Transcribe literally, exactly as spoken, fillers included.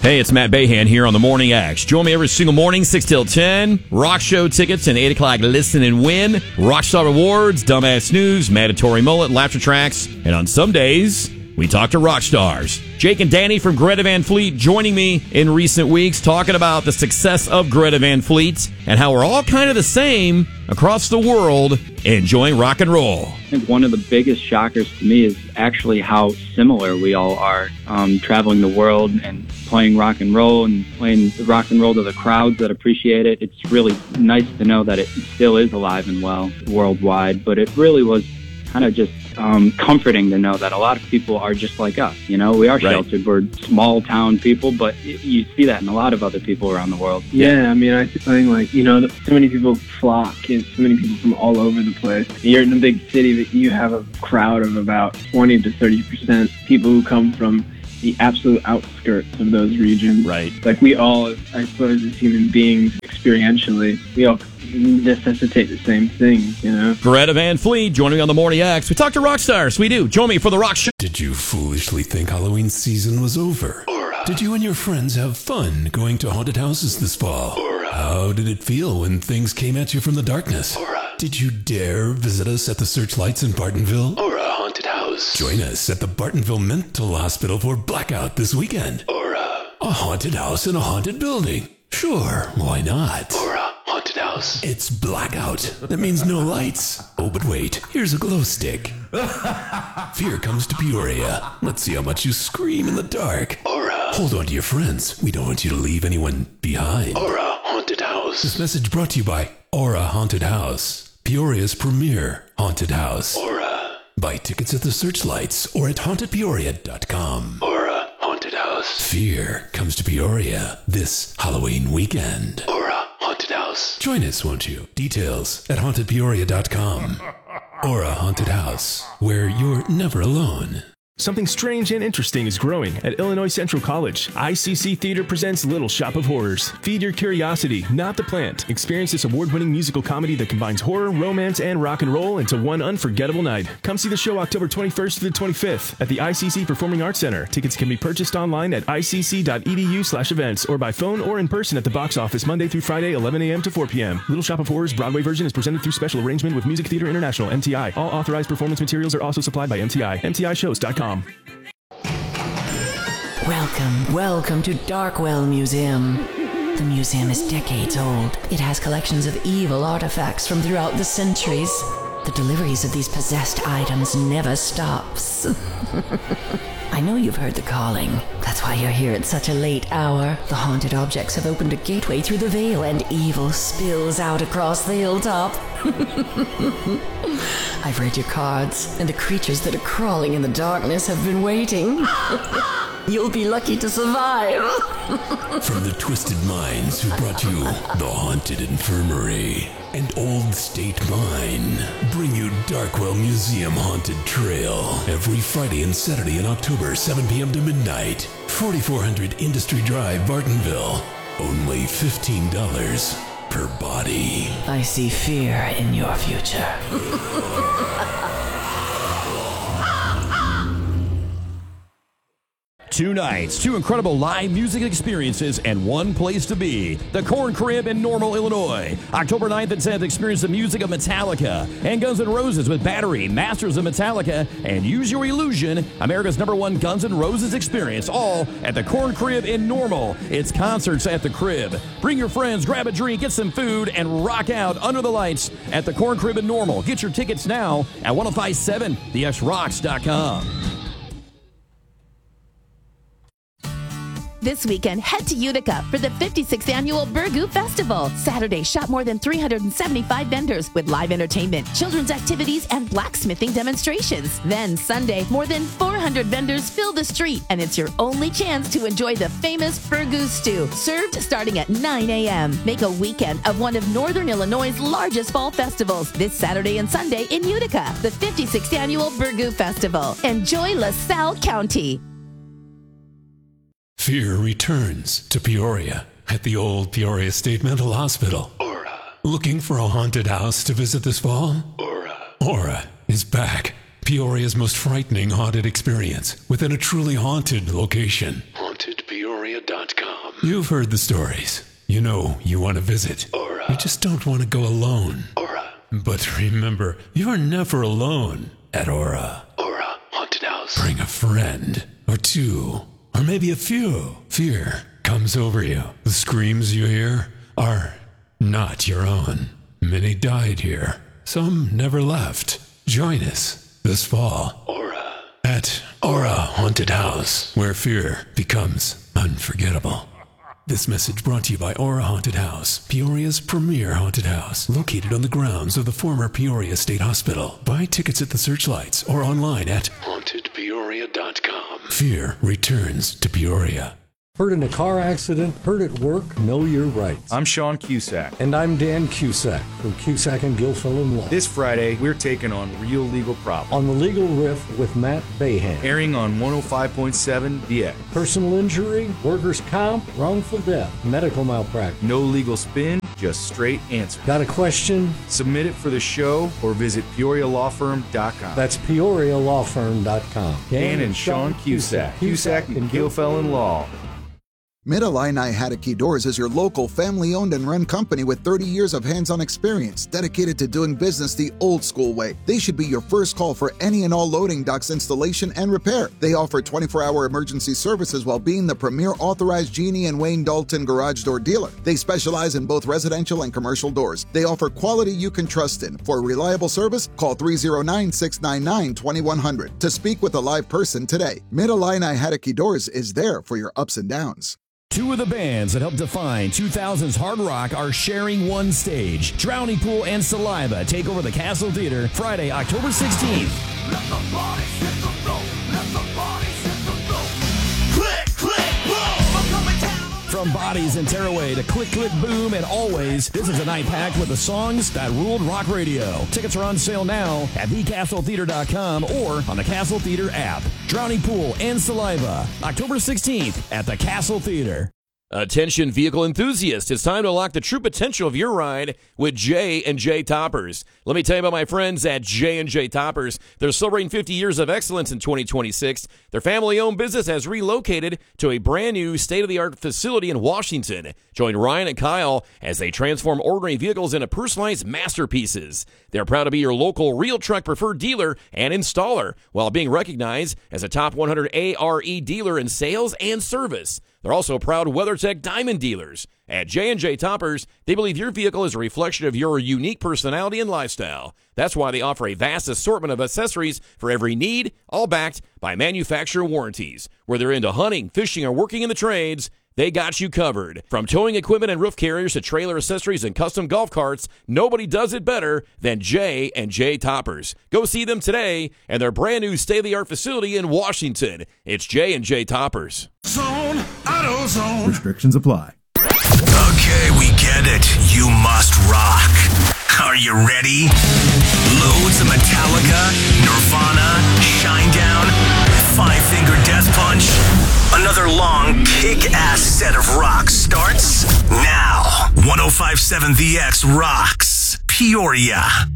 Hey, it's Matt Bahan here on the Morning Axe. Join me every single morning, six till ten. Rock show tickets and eight o'clock listen and win. Rockstar Awards, Dumbass News, Mandatory Mullet, Laughter Tracks. And on some days, we talk to rock stars. Jake and Danny from Greta Van Fleet joining me in recent weeks, talking about the success of Greta Van Fleet and how we're all kind of the same across the world enjoying rock and roll. I think one of the biggest shockers to me is actually how similar we all are, um, traveling the world and playing rock and roll and playing the rock and roll to the crowds that appreciate it. It's really nice to know that it still is alive and well worldwide, but it really was kind of just um, comforting to know that a lot of people are just like us. You know, we are Right. sheltered. We're small town people, but y- you see that in a lot of other people around the world. Yeah, I mean, I think, like, you know, so many people flock and so many people from all over the place. You're in a big city that you have a crowd of about twenty to thirty percent people who come from the absolute outskirts of those regions. Right. Like, we all, I suppose, as human beings, experientially, we all necessitate the same things, you know? Greta Van Fleet joining me on the Morning Axe. We talk to rock stars. We do. Join me for the rock show. Did you foolishly think Halloween season was over? Did you and your friends have fun going to haunted houses this fall? How did it feel when things came at you from the darkness? Did you dare visit us at the Searchlights in Bartonville? Or a haunted house? Join us at the Bartonville Mental Hospital for Blackout this weekend. Or a, a haunted house in a haunted building. Sure, why not? Or a haunted house. It's Blackout. That means no lights. Oh, but wait, here's a glow stick. Fear comes to Peoria. Let's see how much you scream in the dark. Or a, hold on to your friends. We don't want you to leave anyone behind. Or a haunted house. This message brought to you by Aura Haunted House, Peoria's premier haunted house. Aura. Buy tickets at the Searchlights or at haunted peoria dot com. Aura Haunted House. Fear comes to Peoria this Halloween weekend. Aura Haunted House. Join us, won't you? Details at haunted peoria dot com. Aura Haunted House, where you're never alone. Something strange and interesting is growing at Illinois Central College. I C C Theater presents Little Shop of Horrors. Feed your curiosity, not the plant. Experience this award-winning musical comedy that combines horror, romance, and rock and roll into one unforgettable night. Come see the show October twenty-first to the twenty-fifth at the I C C Performing Arts Center. Tickets can be purchased online at I C C dot E D U slash events or by phone or in person at the box office Monday through Friday, eleven a.m. to four p.m. Little Shop of Horrors Broadway version is presented through special arrangement with Music Theater International, M T I. All authorized performance materials are also supplied by M T I. M T I shows dot com. Welcome, welcome to Darkwell Museum. The museum is decades old. It has collections of evil artifacts from throughout the centuries. The deliveries of these possessed items never stops. I know you've heard the calling. That's why you're here at such a late hour. The haunted objects have opened a gateway through the veil and evil spills out across the hilltop. I've read your cards, and the creatures that are crawling in the darkness have been waiting. You'll be lucky to survive. From the twisted minds who brought you the Haunted Infirmary and Old State Mine, bring you Darkwell Museum Haunted Trail every Friday and Saturday in October, seven p.m. to midnight. forty-four hundred Industry Drive, Bartonville. Only fifteen dollars per body. I see fear in your future. Two nights, two incredible live music experiences, and one place to be. The Corn Crib in Normal, Illinois. October ninth and tenth, experience the music of Metallica and Guns N' Roses with Battery, Masters of Metallica, and Use Your Illusion, America's number one Guns N' Roses experience, all at the Corn Crib in Normal. It's concerts at the Crib. Bring your friends, grab a drink, get some food, and rock out under the lights at the Corn Crib in Normal. Get your tickets now at ten fifty-seven the x rocks dot com. This weekend, head to Utica for the fifty-sixth Annual Burgoo Festival. Saturday, shop more than three hundred seventy-five vendors with live entertainment, children's activities, and blacksmithing demonstrations. Then Sunday, more than four hundred vendors fill the street, and it's your only chance to enjoy the famous Burgoo stew, served starting at nine a.m. Make a weekend of one of Northern Illinois' largest fall festivals this Saturday and Sunday in Utica, the fifty-sixth Annual Burgoo Festival. Enjoy LaSalle County. Fear returns to Peoria at the old Peoria State Mental Hospital. Aura. Looking for a haunted house to visit this fall? Aura. Aura is back. Peoria's most frightening haunted experience within a truly haunted location. Haunted Peoria. Peoria dot com. You've heard the stories. You know you want to visit. Aura. You just don't want to go alone. Aura. But remember, you're never alone at Aura. Aura Haunted House. Bring a friend, or two, or maybe a few. Fear comes over you. The screams you hear are not your own. Many died here. Some never left. Join us this fall. Aura. At Aura Haunted House, where fear becomes unforgettable. This message brought to you by Aura Haunted House, Peoria's premier haunted house, located on the grounds of the former Peoria State Hospital. Buy tickets at the Searchlights or online at Haunted Peoria dot com. Fear returns to Peoria. Hurt in a car accident, hurt at work, know your rights. I'm Sean Cusack. And I'm Dan Cusack from Cusack and Gilfillan Law. This Friday, we're taking on Real Legal Problems. On the Legal Riff with Matt Bayhan. Airing on one oh five point seven The X. Personal injury, workers' comp, wrongful death, medical malpractice. No legal spin, just straight answers. Got a question? Submit it for the show or visit Peoria Law Firm dot com. That's Peoria Law Firm dot com. Dan and Sean Cusack. Cusack and Gilfillan Law. Mid-Illini Haddocky Doors is your local family-owned and run company with thirty years of hands-on experience, dedicated to doing business the old-school way. They should be your first call for any and all loading docks installation and repair. They offer twenty-four hour emergency services while being the premier authorized Genie and Wayne Dalton garage door dealer. They specialize in both residential and commercial doors. They offer quality you can trust in. For reliable service, call three oh nine, six nine nine, two one zero zero to speak with a live person today. Mid-Illini Haddocky Doors is there for your ups and downs. Two of the bands that helped define two thousands hard rock are sharing one stage. Drowning Pool and Saliva take over the Castle Theater Friday, October sixteenth. Let the body hit the floor. Let the body hit the floor. Click, click, boom. I'm coming down. From Bodies and Tearaway to Click, Click, Boom and Always, this is a night packed with the songs that ruled rock radio. Tickets are on sale now at the castle theater dot com or on the Castle Theater app. Drowning Pool and Saliva, October sixteenth at the Castle Theater. Attention vehicle enthusiasts, it's time to unlock the true potential of your ride with J and J Toppers. Let me tell you about my friends at J and J Toppers. They're celebrating fifty years of excellence in twenty twenty-six. Their family-owned business has relocated to a brand new state-of-the-art facility in Washington. Join Ryan and Kyle as they transform ordinary vehicles into personalized masterpieces. They're proud to be your local real truck preferred dealer and installer while being recognized as a top one hundred A R E dealer in sales and service. They're also proud WeatherTech Diamond dealers. At J and J Toppers, they believe your vehicle is a reflection of your unique personality and lifestyle. That's why they offer a vast assortment of accessories for every need, all backed by manufacturer warranties. Whether into hunting, fishing, or working in the trades, they got you covered. From towing equipment and roof carriers to trailer accessories and custom golf carts, nobody does it better than J and J Toppers. Go see them today and their brand new state-of-the-art facility in Washington. It's J and J Toppers. Zone, AutoZone. Restrictions apply. Okay, we get it. You must rock. Are you ready? Loads of Metallica, Nirvana, Shinedown, Five Finger Death Punch. Another long, kick-ass set of rock starts now. one oh five point seven The X rocks Peoria.